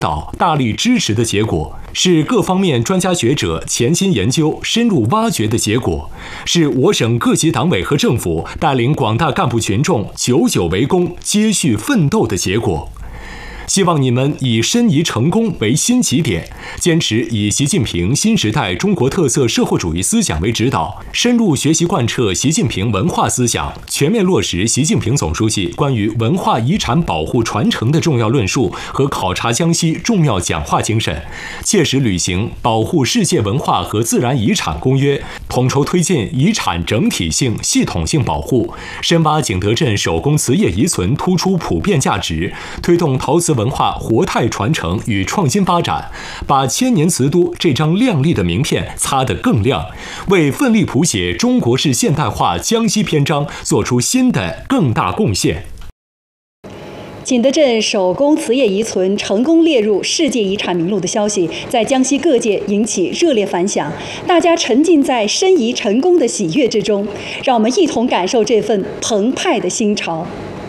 大力支持的结果，是各方面专家学者潜心研究、深入挖掘的结果，是我省各级党委和政府带领广大干部群众久久为功、接续奋斗的结果。希望你们以申遗成功为新起点，坚持以习近平新时代中国特色社会主义思想为指导，深入学习贯彻习近平文化思想，全面落实习近平总书记关于文化遗产保护传承的重要论述和考察江西重要讲话精神，切实履行《保护世界文化和自然遗产公约》，统筹推进遗产整体性、系统性保护，深挖景德镇手工瓷业遗存突出普遍价值，推动陶瓷文化活态传承与创新发展，把千年瓷都这张亮丽的名片擦得更亮，为奋力谱写中国式现代化江西篇章做出新的更大贡献。 景德镇手工瓷业遗存成功列入世界遗产名录的消息，在江西各界引起热烈反响，大家沉浸在申遗成功的喜悦之中，让我们一同感受这份澎湃的心潮。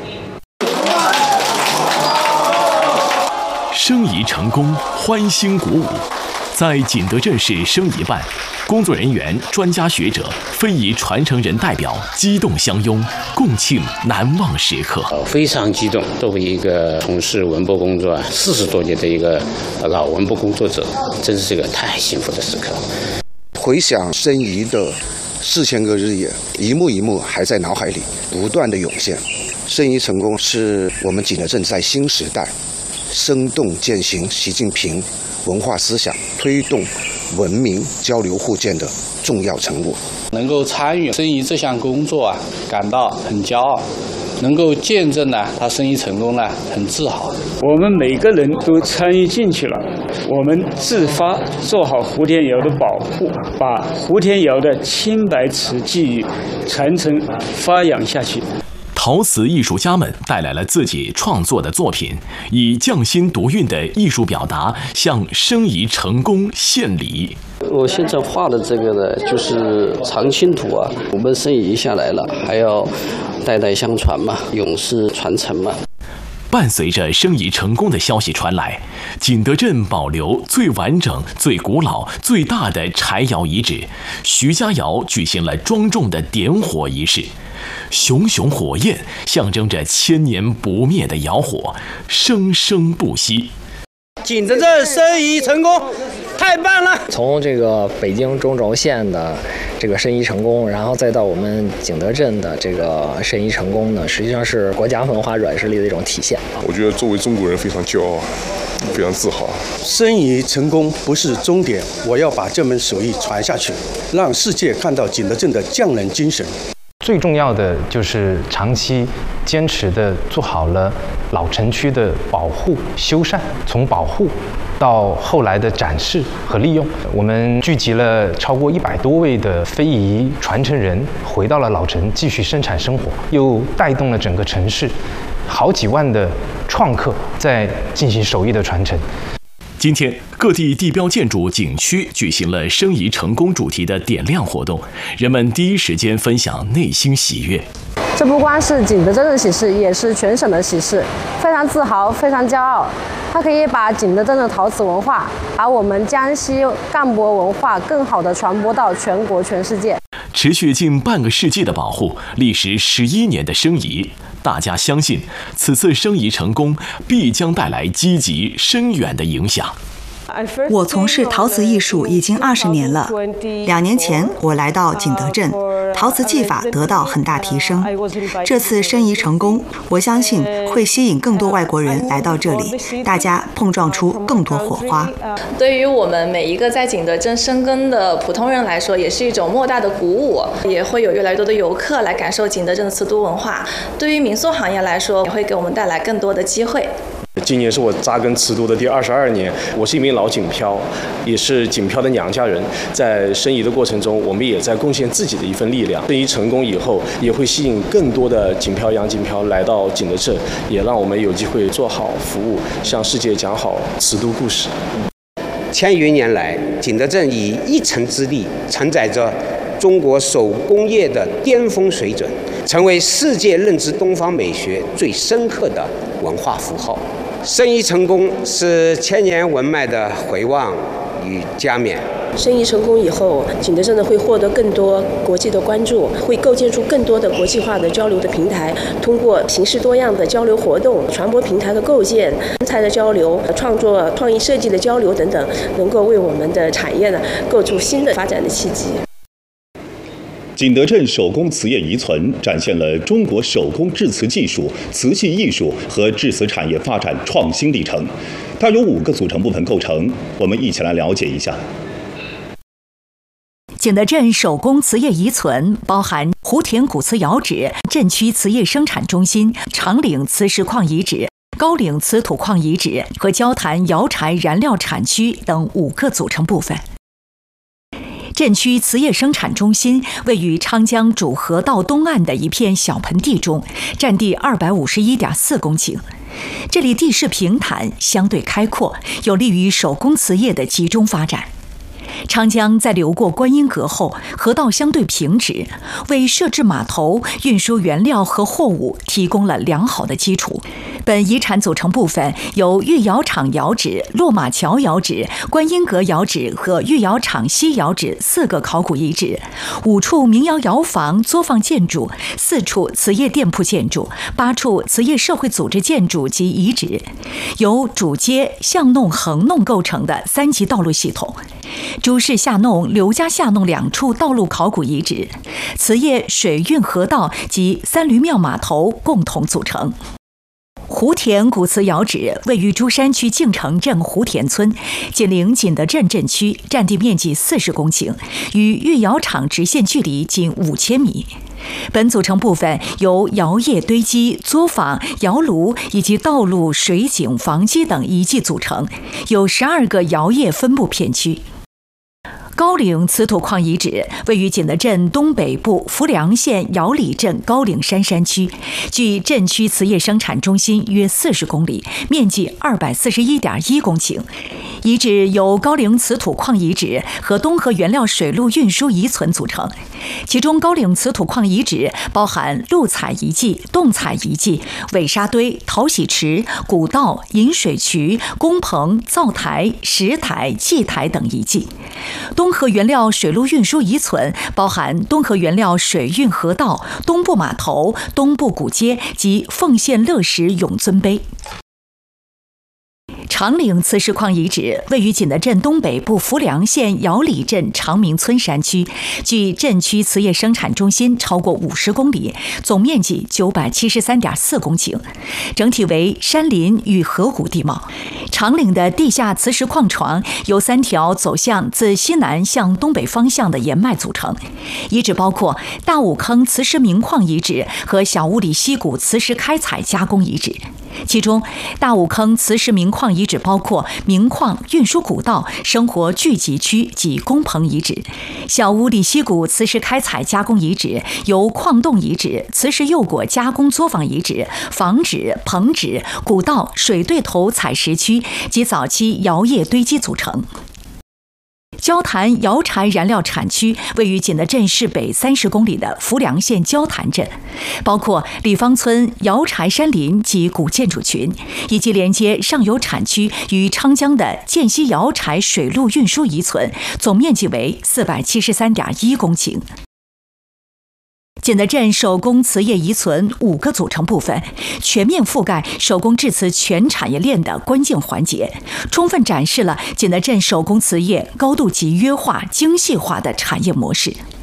申遗成功，欢欣鼓舞。在景德镇市申遗办，工作人员、专家学者、非遗传承人代表激动相拥，共庆难忘时刻。 非常激动，作为一个从事文博工作40多年的一个老文博工作者，真是个太幸福的时刻。 回想申遗的4000个日夜，一幕一幕还在脑海里不断的涌现。申遗成功是我们景德镇在新时代生动践行习近平文化思想，推动文明交流互鉴的重要成果。 能够参与申遗这项工作感到很骄傲；能够见证他申遗成功很自豪。 我们每个人都参与进去了，我们自发做好胡天窑的保护，把胡天窑的青白瓷技艺传承发扬下去。 陶瓷艺术家们带来了自己创作的作品，以匠心独运的艺术表达向申遗成功献礼。 我现在画的这个呢，就是长青图我们申遗下来了，还要代代相传嘛，永世传承嘛。 伴随着申遗成功的消息传来，景德镇保留最完整、最古老、最大的柴窑遗址徐家窑举行了庄重的点火仪式。熊熊火焰象征着千年不灭的窑火，生生不息。 景德镇申遗成功，太棒了！ 从这个北京中轴线的这个申遗成功，然后再到我们景德镇的这个申遗成功呢，实际上是国家文化软实力的一种体现。 我觉得作为中国人非常骄傲，非常自豪。 申遗成功不是终点，我要把这门手艺传下去，让世界看到景德镇的匠人精神。 最重要的就是长期坚持的做好了老城区的保护修缮，从保护到后来的展示和利用，我们聚集了超过100多位的非遗传承人，回到了老城继续生产生活，又带动了整个城市好几万的创客在进行手艺的传承。 今天，各地地标建筑、景区举行了申遗成功主题的点亮活动，人们第一时间分享内心喜悦。 这不光是景德镇的喜事，也是全省的喜事，非常自豪，非常骄傲。它可以把景德镇的陶瓷文化，把我们江西干博文化更好地传播到全国全世界。 持续近半个世纪的保护，历时11年的申遗，大家相信此次申遗成功必将带来积极深远的影响。 我从事陶瓷艺术已经20年了。2年前，我来到景德镇，陶瓷技法得到很大提升。这次申遗成功，我相信会吸引更多外国人来到这里，大家碰撞出更多火花。 对于我们每一个在景德镇深耕的普通人来说，也是一种莫大的鼓舞，也会有越来越多的游客来感受景德镇的瓷都文化。对于民宿行业来说，也会给我们带来更多的机会。 今年是我扎根瓷都的第22年，我是一名老锦漂，也是锦漂的娘家人。在申遗的过程中，我们也在贡献自己的一份力量。申遗成功以后，也会吸引更多的锦漂、洋锦漂来到景德镇，也让我们有机会做好服务，向世界讲好瓷都故事。 千余年来，景德镇以一城之力承载着中国手工业的巅峰水准，成为世界认知东方美学最深刻的文化符号。 申遗成功是千年文脉的回望与加冕。 申遗成功以后，景德镇呢会获得更多国际的关注，会构建出更多的国际化的交流的平台。通过形式多样的交流活动、传播平台的构建、人才的交流、创作创意设计的交流等等，能够为我们的产业呢构筑新的发展的契机。 景德镇手工瓷业遗存展现了中国手工制瓷技术、瓷器艺术和制瓷产业发展创新历程。它由5个组成部分构成，我们一起来了解一下。 景德镇手工瓷业遗存包含湖田古瓷窑址、镇区瓷业生产中心、长岭瓷石矿遗址、高岭瓷土矿遗址和焦坛窑柴燃料产区等5个组成部分。镇区瓷业生产中心位于昌江主河道东岸的一片小盆地中，占地251.4公顷。这里地势平坦，相对开阔，有利于手工瓷业的集中发展。昌江在流过观音阁后，河道相对平直，为设置码头、运输原料和货物提供了良好的基础。本遗产组成部分由御窑厂窑址、落马桥窑址、观音阁窑址和御窑厂西窑址4个考古遗址，5处民窑窑房作坊建筑，4处瓷业店铺建筑，8处瓷业社会组织建筑及遗址，由主街、巷弄、横弄构成的3级道路系统。朱氏下弄、刘家下弄2处道路考古遗址，瓷业水运河道及三驴庙码头共同组成。湖田古瓷窑址位于珠山区靖城镇湖田村，紧邻景德镇镇区，占地面积40公顷，与御窑厂直线距离仅5000米。本组成部分由窑业堆积、作坊、窑炉以及道路、水井、房基等遗迹组成，有12个窑业分布片区。高岭瓷土矿遗址位于景德镇东北部浮梁县窑里镇高岭山山区，距镇区瓷业生产中心约40公里，面积241.1公顷。遗址由高岭瓷土矿遗址和东河原料水路运输遗存组成，其中高岭瓷土矿遗址包含路采遗迹、洞采遗迹、尾沙堆、淘洗池、古道、引水渠、工棚、灶台、石台、祭台等遗迹。东河原料水路运输遗存包含东河原料水运河道、东部码头、东部古街及奉献乐石永尊碑。长岭瓷石矿遗址位于景德镇东北部浮梁县窑里镇长明村山区，距镇区瓷业生产中心超过50公里，总面积973.4公顷，整体为山林与河谷地貌。长岭的地下瓷石矿床由3条走向自西南向东北方向的岩脉组成，遗址包括大五坑瓷石明矿遗址和小屋里溪谷瓷石开采加工遗址。其中，大五坑瓷石明矿遗址包括明矿、运输古道、生活聚集区及工棚遗址；小屋里溪谷瓷石开采加工遗址由矿洞遗址、瓷石釉果加工作坊遗址、房址、棚址、古道、水对头采石区及早期窑业堆积组成。焦坛窑柴燃料产区位于景德镇市北30公里的浮梁县焦坛镇，包括李方村窑柴山林及古建筑群，以及连接上游产区与昌江的涧西窑柴水路运输遗存，总面积为473.1公顷。景德镇手工瓷业遗存5个组成部分，全面覆盖手工制瓷全产业链的关键环节，充分展示了景德镇手工瓷业高度集约化、精细化的产业模式。